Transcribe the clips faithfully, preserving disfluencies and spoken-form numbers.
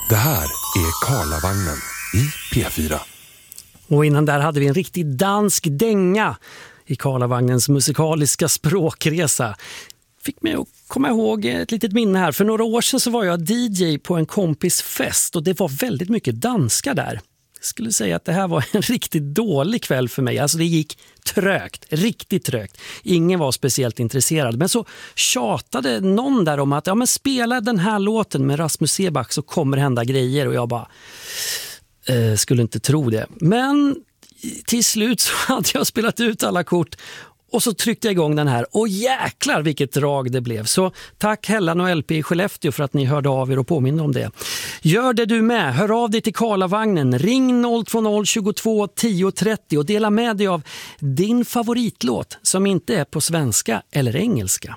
Det här är Karlavagnen i P fyra. Och innan där hade vi en riktig dansk dänga i Karlavagnens musikaliska språkresa. Fick mig att komma ihåg ett litet minne här. För några år sedan så var jag D J på en kompis fest och det var väldigt mycket danska där. Jag skulle säga att det här var en riktigt dålig kväll för mig. Alltså det gick trögt, riktigt trögt. Ingen var speciellt intresserad. Men så tjatade någon där om att ja, men spela den här låten med Rasmus Seebach så kommer det hända grejer. Och jag bara eh, skulle inte tro det. Men till slut så hade jag spelat ut alla kort. Och så tryckte jag igång den här. Och jäklar vilket drag det blev. Så tack Hellan och L P i Skellefteå för att ni hörde av er och påminner om det. Gör det du med. Hör av dig till Karlavagnen. Ring noll två noll tjugotvå tio trettio och dela med dig av din favoritlåt som inte är på svenska eller engelska.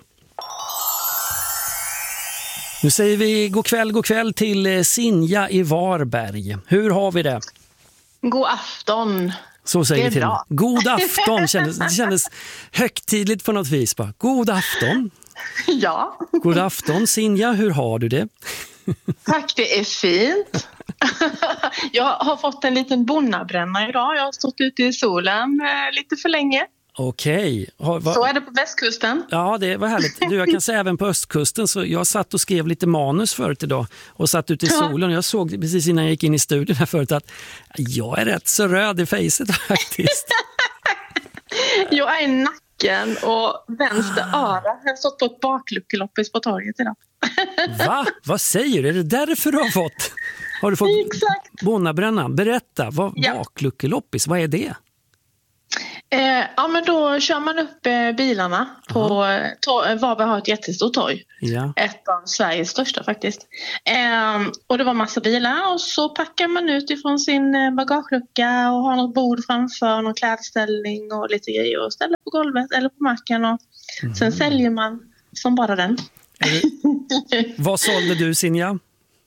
Nu säger vi god kväll, god kväll till Sinja i Varberg. Hur har vi det? God afton. Så säger vi till bra. God afton, kändes, det kändes högtidligt på något vis. Bara. God afton. Ja. God afton, Sinja, hur har du det? Tack, det är fint. Jag har fått en liten bonnabränna idag. Jag har stått ute i solen eh, lite för länge. Okej. Okay. Va... Så är det på västkusten. Ja, det var härligt. Du, jag kan säga även på östkusten. Så jag satt och skrev lite manus förut idag och satt ute i solen. Jag såg precis innan jag gick in i studion här förut att jag är rätt så röd i fejset faktiskt. Jag är i nacken och vänster öra. Jag har stått på ett bakluckeloppis på torget idag. Va? Vad säger du? Är det därför du har fått? Har du fått Exakt. Bonnabränna? Berätta, vad Ja. Bakluckeloppis, vad är det? Eh, ja, men då kör man upp eh, bilarna på to- Varberg har ett jättestort torg. Ja. Ett av Sveriges största faktiskt. Eh, och det var massa bilar och så packar man ut ifrån sin eh, bagagelucka och har något bord framför, någon klädställning och lite grejer och ställer på golvet eller på marken och Mm. sen säljer man som bara den. Det... Vad sålde du, Sinja?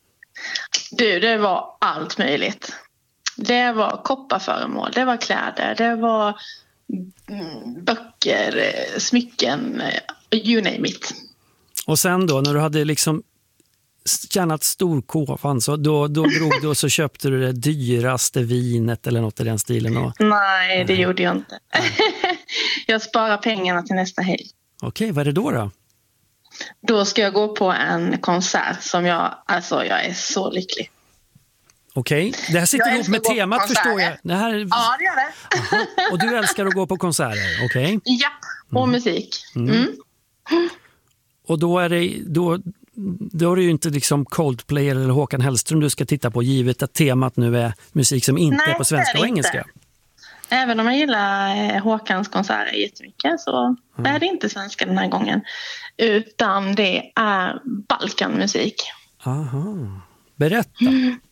Du, det var allt möjligt. Det var kopparföremål, det var kläder, det var mm, böcker, smycken, you name it. Och sen då, när du hade liksom tjänat storkovan så då, då drog du och så köpte du det dyraste vinet eller något i den stilen? Och... Nej, det gjorde jag inte. Jag sparar pengarna till nästa helg. Okej, vad är det då då? Då ska jag gå på en konsert som jag, alltså jag är så lycklig. Okej, det här sitter Jag ihop med älskar att gå på temat konserter. förstår jag. Det här... Ja, det gör det. Aha. Och du älskar att gå på konserter, okej? Ja, och Mm. musik. Mm. Och då är det då, då är det ju inte liksom Coldplay eller Håkan Hellström du ska titta på, givet att temat nu är musik som inte Nej, är på svenska det är och det engelska. inte. Även om jag gillar eh, Håkans konserter jättemycket så Mm. är det inte svenska den här gången. Utan det är Balkanmusik. Aha. Berätta. Mm.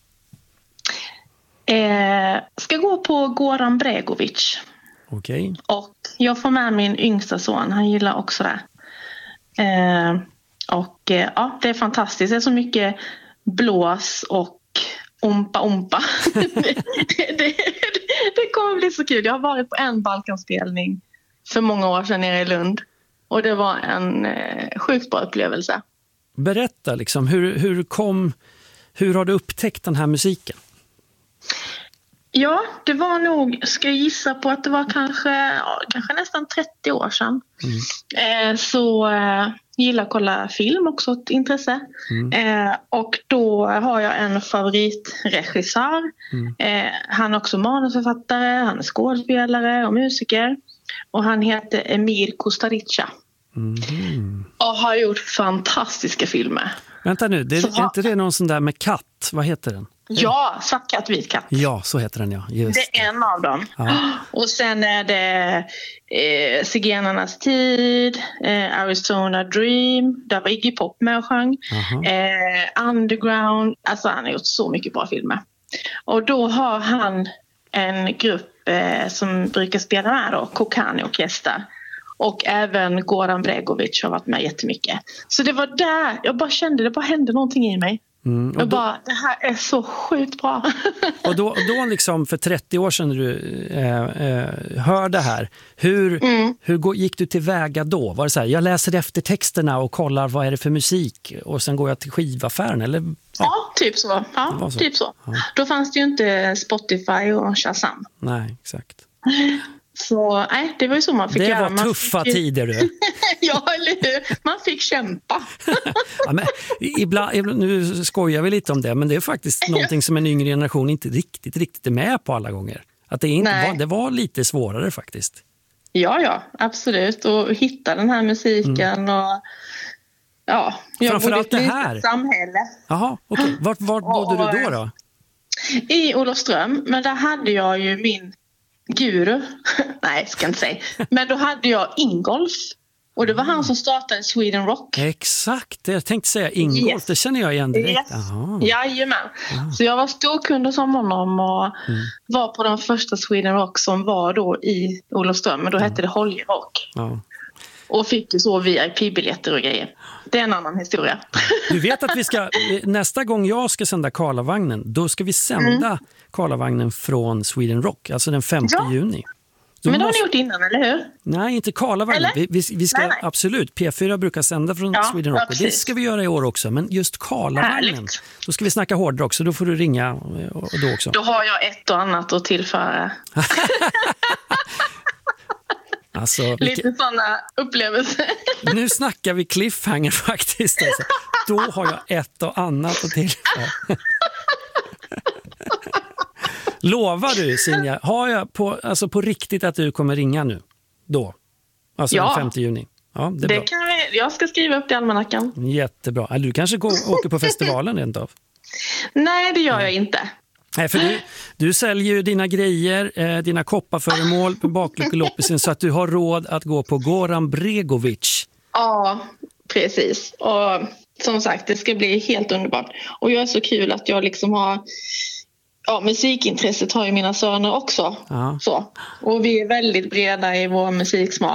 Eh, ska gå på Goran Bregovic. Okej. Och jag får med min yngsta son. Han gillar också det. Eh, och eh, ja, det är fantastiskt. Det är så mycket blås och ompa ompa. det, det, det, det kommer bli så kul. Jag har varit på en Balkanspelning för många år sedan nere i Lund. Och det var en eh, sjukt bra upplevelse. Berätta liksom, hur, hur kom, hur har du upptäckt den här musiken? Ja, det var nog, ska jag gissa på att det var kanske, ja, kanske nästan trettio år sedan. Mm. Eh, så eh, gillar att kolla film också, ett intresse. Mm. Eh, och då har jag en favoritregissör. Mm. Eh, han är också manusförfattare, han är skådespelare och musiker. Och han heter Emir Kusturica. Mm. Och har gjort fantastiska filmer. Vänta nu, det, är inte det någon sån där med katt? Vad heter den? Ja, Svart katt, vit katt. Ja, så heter den, ja. Just det är en av dem. Ja. Och sen är det eh, Zigenarnas tid, eh, Arizona Dream, där var Iggy Pop med och sjöng. Eh, Underground, alltså han har gjort så mycket bra filmer. Och då har han en grupp eh, som brukar spela med då, Kokani Orkester. Och även Goran Bregovic har varit med jättemycket. Så det var där, jag bara kände, det bara hände någonting i mig. Mm, och och då, bara, det här är så sjukt bra. och då, då liksom för trettio år sedan när du eh, eh, hör det här, hur, Mm. hur gå- gick du tillväga då? Var det så här, jag läser efter texterna och kollar vad är det för musik och sen går jag till skivaffären? Eller, ja. Ja, typ så. Det Ja, var så. typ så. Ja. Då fanns det ju inte Spotify och Shazam. Nej, exakt. Så nej, det var ju så man fick Det göra. var Man tuffa fick ju... tider du. Ja, eller hur? Man fick kämpa. Ja, men ibland, ibland- nu skojar vi lite om det, men det är faktiskt någonting som en yngre generation inte riktigt, riktigt är med på alla gånger. Att det, inte Nej. var, det var lite svårare faktiskt. Ja, ja, absolut. Och hitta den här musiken Mm. och ja, jag Framförallt bodde i ett det här. litet samhälle Jaha, okej. Vart, vart bodde Och- du då då? i Olofström. Men där hade jag ju min guru. Nej, ska jag inte säga. Men då hade jag Ingolf. Och det var han som startade Sweden Rock. Exakt, jag tänkte säga Ingolf, Yes. det känner jag igen direkt. Yes. Jaha. Jajamän. Så jag var storkund hos honom och Mm. var på den första Sweden Rock som var då i Olofström. Men då hette det Holje Rock. Ja. Och fick ju så V I P-biljetter och grejer. Det är en annan historia. Du vet att vi ska, nästa gång jag ska sända Karlavagnen, då ska vi sända Mm. Karlavagnen från Sweden Rock, alltså den femte Ja. juni. Då Men det har måste- ni gjort innan, eller hur? Nej, inte Karlavagnen. Eller? Vi, vi, vi ska Nej, nej. absolut, P fyra brukar sända från Ja, Sweden Rock ja, och det precis. ska vi göra i år också. Men just Karlavagnen, Härligt. då ska vi snacka hårdrock, så då får du ringa och, och då också. Då har jag ett och annat att tillföra. Alltså, vilka, Lite sådana upplevelser. nu snackar vi cliffhanger faktiskt. Alltså. Då har jag ett och annat att tillföra. Lovar du, Sinja, har jag på, alltså på riktigt att du kommer ringa nu? Då? Alltså Ja. den femte juni. Ja, det är Det bra. kan vi, jag ska skriva upp det i almanackan. Jättebra. Eller du kanske går, åker på festivalen rent av? Nej, det gör jag inte. Nej, för du, du säljer ju dina grejer, eh, dina kopparföremål på bakluckeloppisen så att du har råd att gå på Goran Bregovic. Ja, precis. Och som sagt, det ska bli helt underbart. Och jag är så kul att jag liksom har... Ja, musikintresset har ju mina söner också. Ja. Så. Och vi är väldigt breda i vår musiksmak.